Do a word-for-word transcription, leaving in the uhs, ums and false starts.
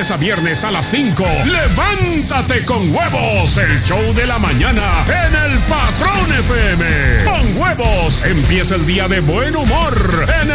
lunes a viernes a las cinco. Levántate con huevos, el show de la mañana en el Patrón F M. Con huevos empieza el día de buen humor en